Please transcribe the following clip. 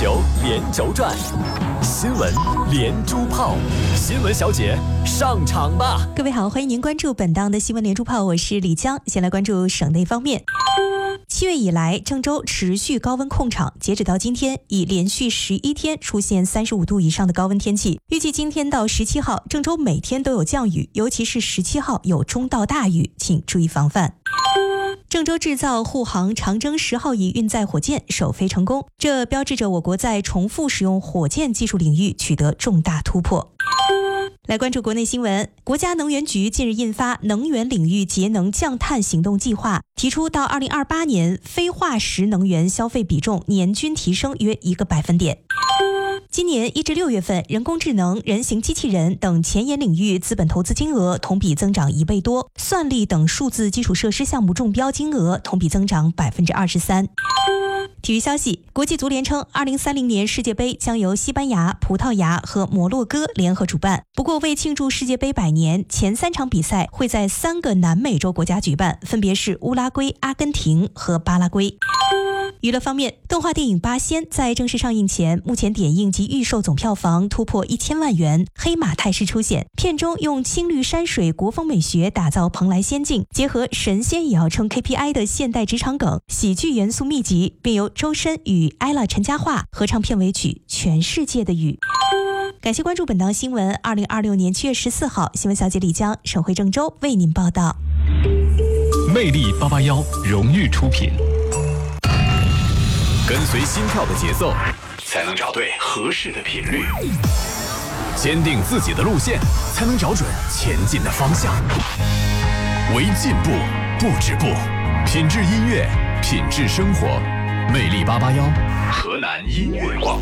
球连轴转，新闻连珠炮，新闻小姐上场吧！ 各位好，欢迎您关注本档的新闻连珠炮，我是李江。先来关注省内方面。7月以来，郑州持续高温控场，截止到今天，已连续11天出现35度以上的高温天气。预计今天到17号，郑州每天都有降雨，尤其是17号有中到大雨，请注意防范。郑州制造护航长征10号乙运载火箭首飞成功，这标志着我国在重复使用火箭技术领域取得重大突破。来关注国内新闻，国家能源局近日印发能源领域节能降碳行动计划，提出到2028年非化石能源消费比重年均提升约1个百分点。今年1至6月份，人工智能、人形机器人等前沿领域资本投资金额同比增长1倍多，算力等数字基础设施项目中标金额同比增长23%。体育消息，国际足联称2030年世界杯将由西班牙、葡萄牙和摩洛哥联合主办。不过，为庆祝世界杯100年，前3场比赛会在3个南美洲国家举办，分别是乌拉圭、阿根廷和巴拉圭。娱乐方面，动画电影《八仙》在正式上映前，目前点映及预售总票房突破1000万元。黑马态势出现，片中用青绿山水国风美学打造蓬莱仙境，结合神仙也要冲 KPI 的现代职场梗，喜剧元素密集，并由周深与 ella 陈嘉桦合唱片尾曲《全世界的雨》。感谢关注本档新闻。2026年7月14号，新闻小姐李江，省会郑州为您报道。 魅力881荣誉出品。跟随心跳的节奏，才能找对合适的频率；坚定自己的路线，才能找准前进的方向。为进步不止步，品质音乐，品质生活。魅力881，河南音乐广播。